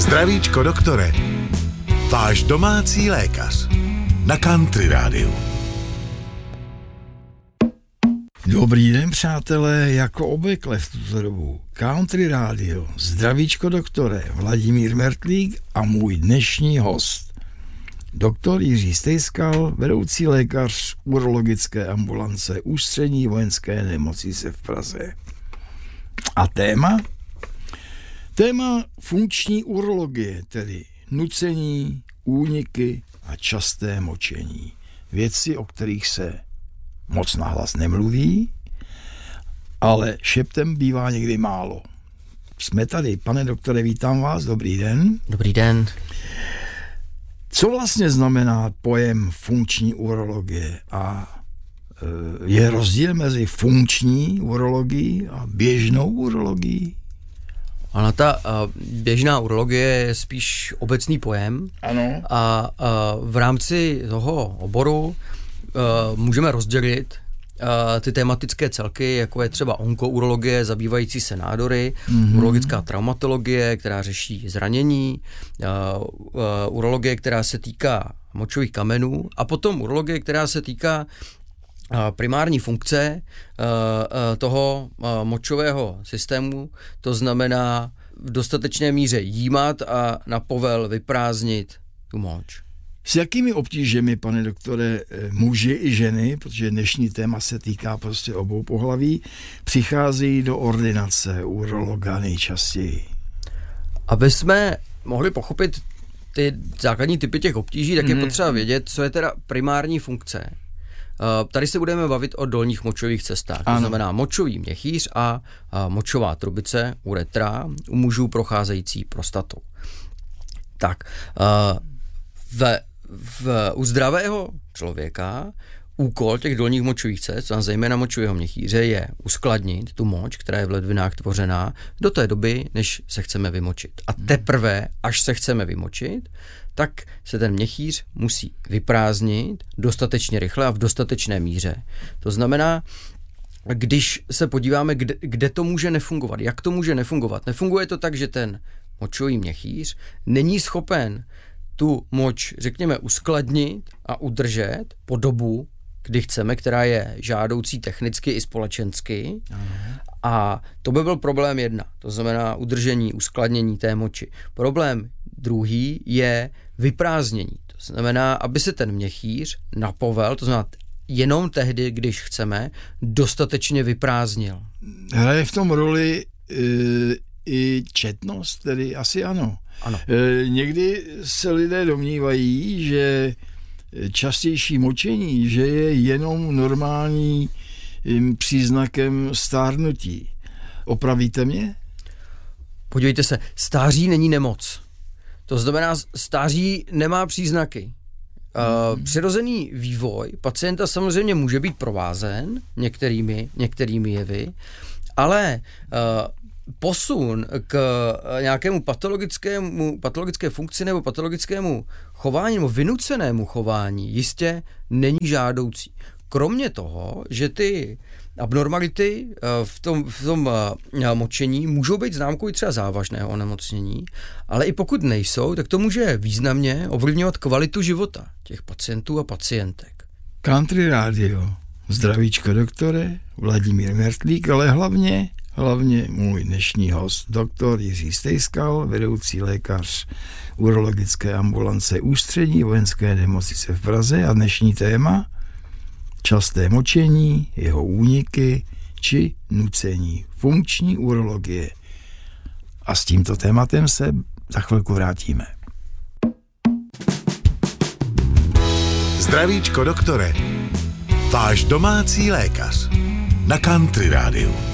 Zdravíčko doktore, váš domácí lékař na Country Rádiu. Dobrý den, přátelé, jako obvykle v tuto dobu. Country Radio, zdravíčko doktore, Vladimír Mertlík a můj dnešní host. Doktor Jiří Stejskal, vedoucí lékař urologické ambulance Ústřední vojenské nemocnice v Praze. A téma? Téma funkční urologie, tedy nucení, úniky a časté močení. Věci, o kterých se moc nahlas nemluví, ale šeptem bývá někdy málo. Jsme tady, pane doktore, vítám vás, dobrý den. Dobrý den. Co vlastně znamená pojem funkční urologie a je rozdíl mezi funkční urologií a běžnou urologií? Ano, ta běžná urologie je spíš obecný pojem. Ano. A v rámci toho oboru můžeme rozdělit ty tematické celky, jako je třeba onkourologie, zabývající se nádory, urologická traumatologie, která řeší zranění, urologie, která se týká močových kamenů, a potom urologie, která se týká primární funkce toho močového systému, to znamená v dostatečné míře jímat a na povel vyprázdnit tu moč. S jakými obtížemi, pane doktore, muži i ženy, protože dnešní téma se týká prostě obou pohlaví, přicházejí do ordinace urologa nejčastěji? Aby jsme mohli pochopit ty základní typy těch obtíží, tak je potřeba vědět, co je teda primární funkce. Tady se budeme bavit o dolních močových cestách, to znamená močový měchýř a močová trubice, uretra, u mužů procházející prostatou. Tak, u zdravého člověka úkol těch dolních močových cest, zejména močového měchýře, je uskladnit tu moč, která je v ledvinách tvořená, do té doby, než se chceme vymočit. A teprve, až se chceme vymočit, tak se ten měchýř musí vyprázdnit dostatečně rychle a v dostatečné míře. To znamená, když se podíváme, kde to může nefungovat, jak to může nefungovat. Nefunguje to tak, že ten močový měchýř není schopen tu moč, řekněme, uskladnit a udržet po dobu, kdy chceme, která je žádoucí technicky i společensky. A to by byl problém 1, to znamená udržení, uskladnění té moči. Problém druhý je vyprázdnění, to znamená, aby se ten měchýř na povel, to znamená jenom tehdy, když chceme, dostatečně vyprázdnil. Hraje v tom roli i četnost, tedy asi ano. Ano. Někdy se lidé domnívají, že častější močení, že je jenom normální příznakem stárnutí. Opravíte mě? Podívejte se, stáří není nemoc. To znamená, stáří nemá příznaky. Přirozený vývoj pacienta samozřejmě může být provázen některými jevy, ale posun k nějakému patologické funkci nebo patologickému chování nebo vynucenému chování jistě není žádoucí. Kromě toho, že ty abnormality v tom močení můžou být známkou i třeba závažného onemocnění, ale i pokud nejsou, tak to může významně ovlivňovat kvalitu života těch pacientů a pacientek. Country Radio, zdravíčko doktore, Vladimír Mertlík, ale hlavně můj dnešní host, doktor Jiří Stejskal, vedoucí lékař urologické ambulance Ústřední vojenské nemocnice v Praze, a dnešní téma časté močení, jeho úniky či nucení, funkční urologie. A s tímto tématem se za chvilku vrátíme. Zdravíčko doktore, váš domácí lékař na Country Rádiu.